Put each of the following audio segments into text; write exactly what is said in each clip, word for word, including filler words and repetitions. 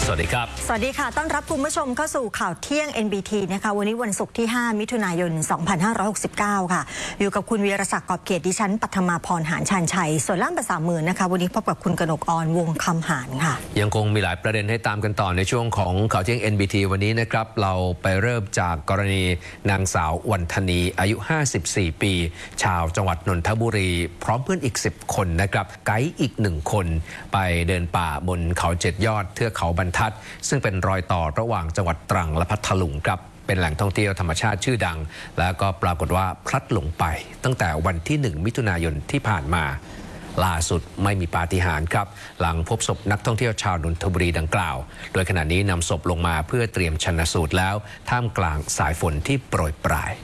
สวัสดีครับสวัสดีค่ะต้อนรับคุณผู้ชมเข้าสู่ข่าวเที่ยง เอ็น บี ที นะคะวันนี้วันศุกร์ที่ห้ามิถุนายนสองพันห้าร้อยหกสิบเก้าค่ะอยู่กับคุณวีรศักดิ์กอบเกียรติดิฉันปัทมาพรหานชาญชัยส่วนล่ามภาษามือนะคะวันนี้พบกับคุณกนกออนวงคำหานค่ะยังคงมีหลายประเด็นให้ตามกันต่อในช่วงของข่าวเที่ยง เอ็น บี ที วันนี้นะครับเราไปเริ่มจากกรณีนางสาววรรธนีอายุห้าสิบสี่ปีชาวจังหวัดนนทบุรีพร้อมเพื่อนอีกสิบคนนะครับไกด์อีกหนึ่งคนไปเดินป่าบนเขาเจ็ดยอดเทือกเขาบรรทัดซึ่งเป็นรอยต่อระหว่างจังหวัดตรังและพัทลุงครับเป็นแหล่งท่องเที่ยวธรรมชาติชื่อดังแล้วก็ปรากฏว่าพลัดหลงไปตั้งแต่วันที่หนึ่งมิถุนายนที่ผ่านมาล่าสุดไม่มีปาฏิหาริย์ครับหลังพบศพนักท่องเที่ยวชาวนนทบุรีดังกล่าวโดยขณะนี้นำศพลงมาเพื่อเตรียมชันสูตรแล้วท่ามกลางสายฝนที่โปรยปราย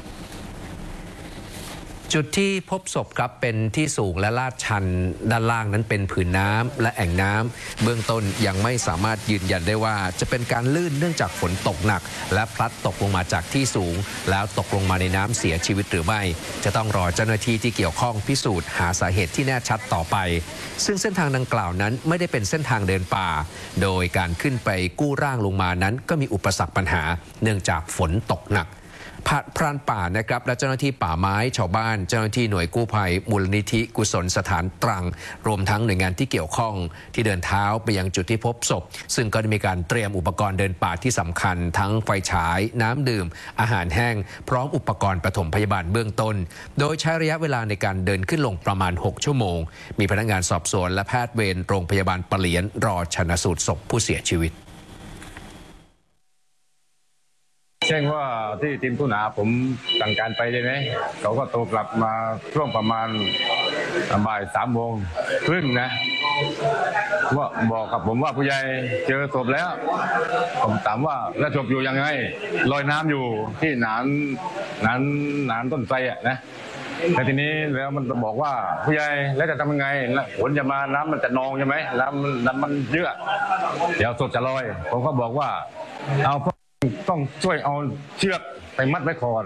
จุดที่พบศพครับเป็นที่สูงและลาดชันด้านล่างนั้นเป็นผืนน้ำและแอ่งน้ำเบื้องต้นยังไม่สามารถยืนยันได้ว่าจะเป็นการลื่นเนื่องจากฝนตกหนักและพลัดตกลงมาจากที่สูงแล้วตกลงมาในน้ำเสียชีวิตหรือไม่จะต้องรอเจ้าหน้าที่ที่เกี่ยวข้องพิสูจน์หาสาเหตุที่แน่ชัดต่อไปซึ่งเส้นทางดังกล่าวนั้นไม่ได้เป็นเส้นทางเดินป่าโดยการขึ้นไปกู้ร่างลงมานั้นก็มีอุปสรรคปัญหาเนื่องจากฝนตกหนักพรานป่านะครับและเจ้าหน้าที่ป่าไม้ชาวบ้านเจ้าหน้าที่หน่วยกู้ภัยมูลนิธิกุศลสถานตรังรวมทั้งหน่วยงานที่เกี่ยวข้องที่เดินเท้าไปยังจุดที่พบศพซึ่งก็ได้มีการเตรียมอุปกรณ์เดินป่าที่สำคัญทั้งไฟฉายน้ำดื่มอาหารแห้งพร้อมอุปกรณ์ปฐมพยาบาลเบื้องต้นโดยใช้ระยะเวลาในการเดินขึ้นลงประมาณหกชั่วโมงมีพนักงานสอบสวนและแพทย์เวรโรงพยาบาลปะเหลียนรอชันสูตรศพผู้เสียชีวิตแจ้งว่าที่ทีมผู้หาผมสั่งการไปได้ไหมเขาก็โทรกลับมาช่วงประมาณบ่ายสามโมงครึ่งนะว่าบอกกับผมว่าผู้ใหญ่เจอศพแล้วผมถามว่าแล้วศพอยู่ยังไงลอยน้ำอยู่ที่หนานหนานหนานต้นไทรอ่ะนะแต่ทีนี้แล้วมันบอกว่าผู้ใหญ่แล้วจะทำยังไงฝนจะมาน้ำมันจะนองใช่ไหมน้ำน้ำมันเยอะเดี๋ยวศพจะลอยผมก็บอกว่าเอาต้องช่วยเอาเชือกไปมัดไว้ก่อน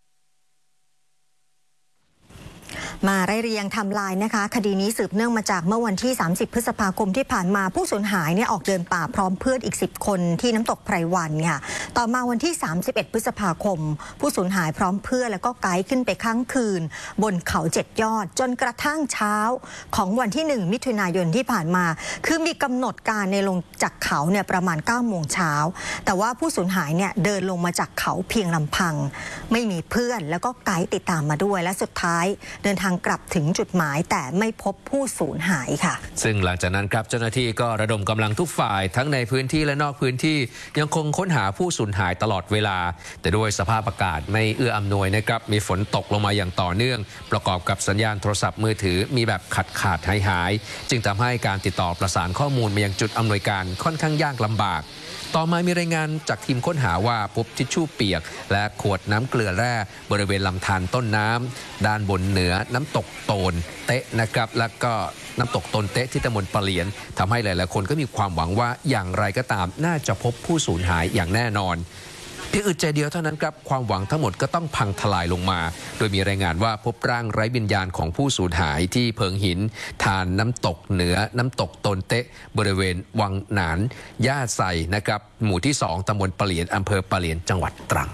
มาไล่เรียงไทม์ไลน์นะคะคดีนี้สืบเนื่องมาจากเมื่อวันที่สามสิบพฤษภาคมที่ผ่านมาผู้สูญหายเนี่ยออกเดินป่าพร้อมเพื่อนอีกสิบคนที่น้ำตกไพรวันค่ะต่อมาวันที่สามสิบเอ็ดพฤษภาคมผู้สูญหายพร้อมเพื่อนแล้วก็ไกด์ขึ้นไปค้างคืนบนเขาเจ็ดยอดจนกระทั่งเช้าของวันที่หนึ่งมิถุนายนที่ผ่านมาคือมีกำหนดการในลงจากเขาเนี่ยประมาณเก้าโมงเช้าแต่ว่าผู้สูญหายเนี่ยเดินลงมาจากเขาเพียงลำพังไม่มีเพื่อนแล้วก็ไกด์ติดตามมาด้วยและสุดท้ายเดินทางกลับถึงจุดหมายแต่ไม่พบผู้สูญหายค่ะซึ่งหลังจากนั้นครับเจ้าหน้าที่ก็ระดมกำลังทุกฝ่ายทั้งในพื้นที่และนอกพื้นที่ยังคงค้นหาผู้สูญหายตลอดเวลาแต่ด้วยสภาพอากาศไม่เอื้ออำนวยนะครับมีฝนตกลงมาอย่างต่อเนื่องประกอบกับสัญญาณโทรศัพท์มือถือมีแบบขาดขาดหายหายจึงทำให้การติดต่อประสานข้อมูลมายังจุดอำนวยการค่อนข้างยากลำบากต่อมามีรายงานจากทีมค้นหาว่าพบทิชชู่เปียกและขวดน้ำเกลือแร่บริเวณลำธารต้นน้ำด้านบนเหนือน้ำตกโตนเตะนะครับแล้วก็น้ำตกตนเตะที่ตำบลปะเหลียนทำให้หลายๆคนก็มีความหวังว่าอย่างไรก็ตามน่าจะพบผู้สูญหายอย่างแน่นอนเพียงอึดใจเดียวเท่านั้นครับความหวังทั้งหมดก็ต้องพังทลายลงมาโดยมีรายงานว่าพบร่างไร้วิญญาณของผู้สูญหายที่เพิงหินทานน้ำตกเหนือน้ำตกตนเตะบริเวณวังหนานย่าไซนะครับหมู่ที่สองตำบลปะเหลียนอำเภอปะเหลียนจังหวัดตรัง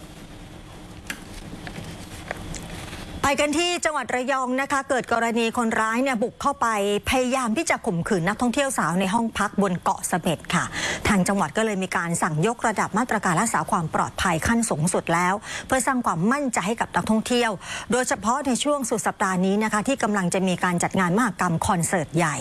ไปกันที่จังหวัดระยองนะคะเกิดกรณีคนร้ายเนี่ยบุกเข้าไปพยายามที่จะข่มขืนนักท่องเที่ยวสาวในห้องพักบนเกาะเสม็ดค่ะทางจังหวัดก็เลยมีการสั่งยกระดับมาตรการรักษาความปลอดภัยขั้นสูงสุดแล้วเพื่อสร้างความมั่นใจให้กับนักท่องเที่ยวโดยเฉพาะในช่วงสุดสัปดาห์นี้นะคะที่กำลังจะมีการจัดงานมหกรรมคอนเสิร์ตใหญ่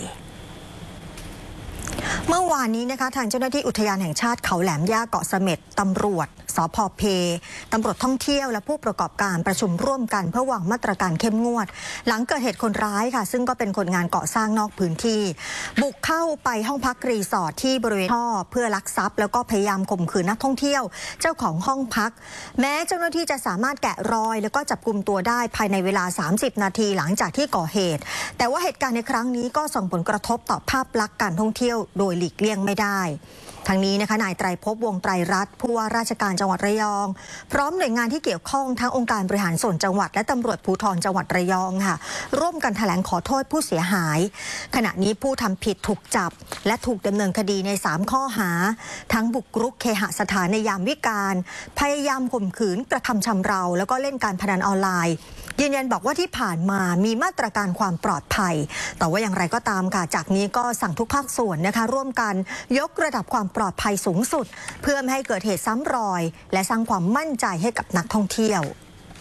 เมื่อวานนี้นะคะทางเจ้าหน้าที่อุทยานแห่งชาติเขาแหลมย่าเกาะเสม็ดตำรวจสภ.เพตำรวจท่องเที่ยวและผู้ประกอบการประชุมร่วมกันเพื่อวางมาตรการเข้มงวดหลังเกิดเหตุคนร้ายค่ะซึ่งก็เป็นคนงานก่อสร้างนอกพื้นที่บุกเข้าไปห้องพักรีสอร์ทที่บริเวณท่อเพื่อลักทรัพย์แล้วก็พยายามข่มขืนนักท่องเที่ยวเจ้าของห้องพักแม้เจ้าหน้าที่จะสามารถแกะรอยแล้วก็จับกุมตัวได้ภายในเวลาสามสิบนาทีหลังจากที่ก่อเหตุแต่ว่าเหตุการณ์ในครั้งนี้ก็ส่งผลกระทบต่อภาพลักษณ์การท่องเที่ยวโดยหลีกเลี่ยงไม่ได้ ทางนี้นะคะนายไตรภพวงศ์ไตรรัตน์ผู้ว่าราชการจังหวัดงหวัดระยองพร้อมหน่วยงานที่เกี่ยวข้องทั้งองค์การบริหารส่วนจังหวัดและตำรวจภูธรจังหวัดระยองค่ะร่วมกันแถลงขอโทษผู้เสียหายขณะนี้ผู้ทำผิดถูกจับและถูกดำเนินคดีในสามข้อหาทั้งบุกรุกเคหสถานในยามวิกาลพยายามข่มขืนกระทำชำเราแล้วก็เล่นการพนันออนไลน์ยืนยันบอกว่าที่ผ่านมามีมาตรการความปลอดภัยแต่ว่าอย่างไรก็ตามค่ะจากนี้ก็สั่งทุกภาคส่วนนะคะร่วมกันยกระดับความปลอดภัยสูงสุดเพื่อไม่ให้เกิดเหตุซ้ำรอยและสร้างความมั่นใจให้กับนักท่องเที่ยว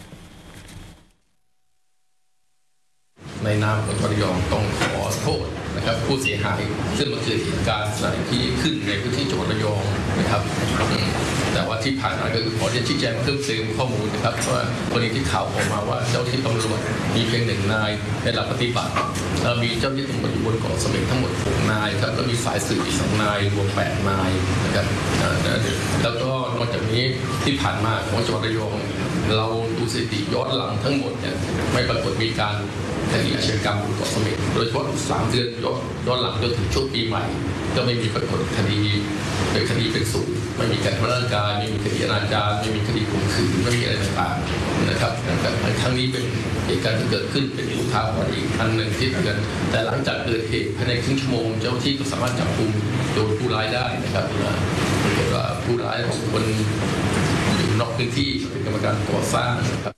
ในนามของระยองต้องขอโทษนะครับผู้เสียหายซึ่งมันเกิดเหตุการณ์อะไรที่ขึ้นในพื้นที่จังหวัดระยองนะครับแต่ว่าที่ผ่านมาก็คือขอชี้แจงเพิ่มเติมข้อมูลนะครับว่ากรณีที่ข่าวออกมาว่าเจ้าที่ตำรวจมีเพียงหนึ่งนายในหลักปฏิบัติมีเจ้าที่ตำรวจอยู่บนเกาะเสม็ดทั้งหมดหกนายครับแล้วมีฝ่ายสืบอีกสองนายรวมแปดนายนะครับแล้วก็นอกจากนี้ที่ผ่านมาของจังหวัดระยองเราดูสถิติย้อนหลังทั้งหมดเนี่ยไม่ปรากฏมีการคดีอาชญากรรมบนเกาะเสม็ดโดยเฉพาะสามเดือนย้อนหลังจนถึงช่วงปีใหม่ก็ไม่มีปรากฏคดีเป็นคดีเป็นศูนย์ไม่มีการทำร้ายร่างกายไม่มีคดีอนาจารไม่มีคดีข่มขืนไม่มีอะไรต่างๆนะครับครั้งนี้เป็นเหตุการณ์ที่เกิดขึ้นเป็นอุทาหรณ์อีกอันหนึ่งที่เกิดแต่หลังจากเกิดเหตุภายในครึ่งชั่วโมงเจ้าที่ก็สามารถจับกุมโดนผู้ร้ายได้นะครับปรากฏว่าผู้ร้ายของคนอยู่นอกพื้นที่เป็นกรรมการก่อสร้างนะครับ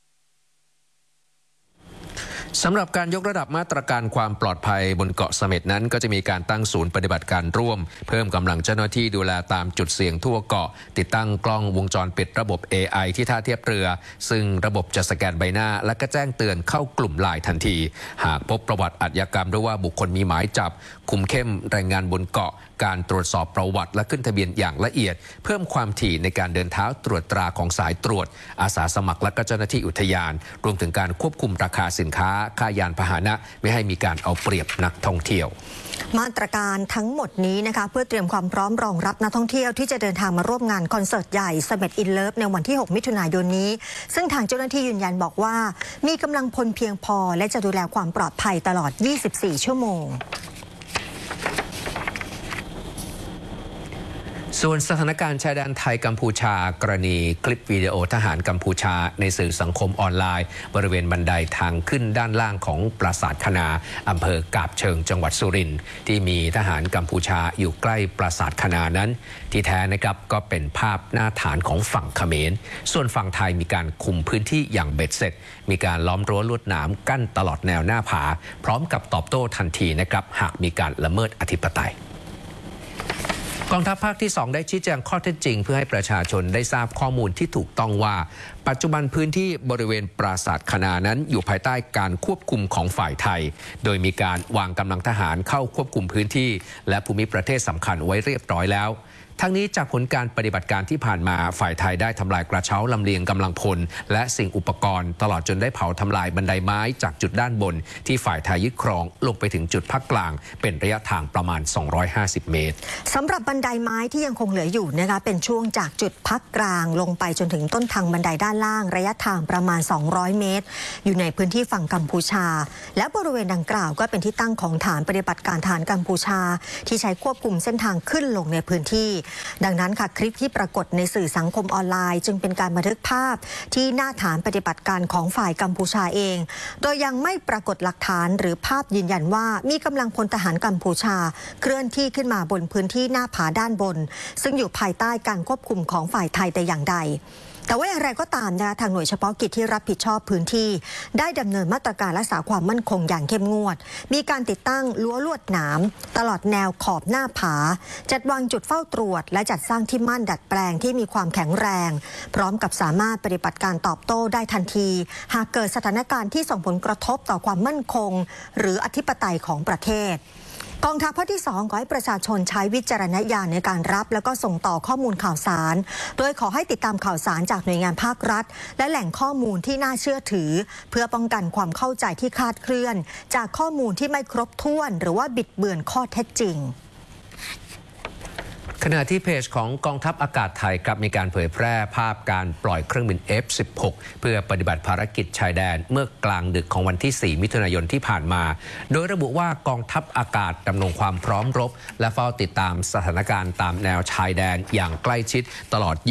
สำหรับการยกระดับมาตรการความปลอดภัยบนเกาะเสม็ดนั้นก็จะมีการตั้งศูนย์ปฏิบัติการร่วมเพิ่มกำลังเจ้าหน้าที่ดูแลตามจุดเสี่ยงทั่วเกาะติดตั้งกล้องวงจรปิดระบบ เอ ไอ ที่ท่าเทียบเรือซึ่งระบบจะสแกนใบหน้าและก็แจ้งเตือนเข้ากลุ่มไลน์ทันทีหากพบประวัติอาชญากรรมหรือว่าบุคคลมีหมายจับคุมเข้มแรงงานบนเกาะการตรวจสอบประวัติและขึ้นทะเบียนอย่างละเอียดเพิ่มความถี่ในการเดินเท้าตรวจตราของสายตรวจอาสาสมัครและก็เจ้าหน้าที่อุทยานรวมถึงการควบคุมราคาสินค้าค่ายานพาหนะไม่ให้มีการเอาเปรียบนักท่องเที่ยวมาตรการทั้งหมดนี้นะคะเพื่อเตรียมความพร้อมรองรับนักท่องเที่ยวที่จะเดินทางมาร่วมงานคอนเสิร์ตใหญ่เสม็ดอินเลิฟในวันที่หกมิถุนายนนี้ซึ่งทางเจ้าหน้าที่ยืนยันบอกว่ามีกำลังพลเพียงพอและจะดูแลความปลอดภัยตลอดยี่สิบสี่ชั่วโมงส่วนสถานการณ์ชายแดนไทยกัมพูชากรณีคลิปวิดีโอทหารกัมพูชาในสื่อสังคมออนไลน์บริเวณบันไดทางขึ้นด้านล่างของปราสาทคณาอำเภอกาบเชิงจังหวัดสุรินทร์ที่มีทหารกัมพูชาอยู่ใกล้ปราสาทคณานั้นที่แท้นะครับก็เป็นภาพหน้าฐานของฝั่งเขมรส่วนฝั่งไทยมีการคุมพื้นที่อย่างเบ็ดเสร็จมีการล้อมรั้วลวดหนามกั้นตลอดแนวหน้าผาพร้อมกับตอบโต้ทันทีนะครับหากมีการละเมิดอธิปไตยกองทัพภาคที่สองได้ชี้แจงข้อเท็จจริงเพื่อให้ประชาชนได้ทราบข้อมูลที่ถูกต้องว่าปัจจุบันพื้นที่บริเวณปราสาทคณานั้นอยู่ภายใต้การควบคุมของฝ่ายไทยโดยมีการวางกำลังทหารเข้าควบคุมพื้นที่และภูมิประเทศสำคัญไว้เรียบร้อยแล้วทั้งนี้จากผลการปฏิบัติการที่ผ่านมาฝ่ายไทยได้ทำลายกระเช้าลำเลียงกำลังพลและสิ่งอุปกรณ์ตลอดจนได้เผาทำลายบันไดไม้จากจุดด้านบนที่ฝ่ายไทยยึดครองลงไปถึงจุดพักกลางเป็นระยะทางประมาณสองร้อยห้าสิบเมตรสำหรับบันไดไม้ที่ยังคงเหลืออยู่นะคะเป็นช่วงจากจุดพักกลางลงไปจนถึงต้นทางบันไดด้านล่างระยะทางประมาณสองร้อยเมตรอยู่ในพื้นที่ฝั่งกัมพูชาและบริเวณดังกล่าวก็เป็นที่ตั้งของฐานปฏิบัติการทหารกัมพูชาที่ใช้ควบคุมเส้นทางขึ้นลงในพื้นที่ดังนั้นค่ะคลิปที่ปรากฏในสื่อสังคมออนไลน์จึงเป็นการบันทึกภาพที่หน้าฐานปฏิบัติการของฝ่ายกัมพูชาเองโดยยังไม่ปรากฏหลักฐานหรือภาพยืนยันว่ามีกำลังพลทหารกัมพูชาเคลื่อนที่ขึ้นมาบนพื้นที่หน้าผาด้านบนซึ่งอยู่ภายใต้การควบคุมของฝ่ายไทยแต่อย่างใดแต่ว่าอย่างไรก็ตามนะคะทางหน่วยเฉพาะกิจที่รับผิดชอบพื้นที่ได้ดำเนินมาตรการรักษาความมั่นคงอย่างเข้มงวดมีการติดตั้งรั้วลวดหนามตลอดแนวขอบหน้าผาจัดวางจุดเฝ้าตรวจและจัดสร้างที่มั่นดัดแปลงที่มีความแข็งแรงพร้อมกับสามารถปฏิบัติการตอบโต้ได้ทันทีหากเกิดสถานการณ์ที่ส่งผลกระทบต่อความมั่นคงหรืออธิปไตยของประเทศกองทัพภาคที่สองขอให้ประชาชนใช้วิจารณญาณในการรับแล้วก็ส่งต่อข้อมูลข่าวสารโดยขอให้ติดตามข่าวสารจากหน่วยงานภาครัฐและแหล่งข้อมูลที่น่าเชื่อถือเพื่อป้องกันความเข้าใจที่คลาดเคลื่อนจากข้อมูลที่ไม่ครบถ้วนหรือว่าบิดเบือนข้อเท็จจริงขณะที่เพจของกองทัพอากาศไทยครับมีการเผยแพร่ภาพการปล่อยเครื่องบิน เอฟ สิบหก เพื่อปฏิบัติภารกิจชายแดนเมื่อกลางดึกของวันที่ สี่ มิถุนายนที่ผ่านมาโดยระบุว่ากองทัพอากาศดำรงความพร้อมรบและเฝ้าติดตามสถานการณ์ตามแนวชายแดนอย่างใกล้ชิดตลอด